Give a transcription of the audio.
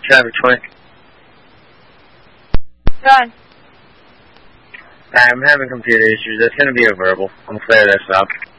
Traffic 20. Go on. I'm having computer issues. That's going to be a verbal. I'm clear this up.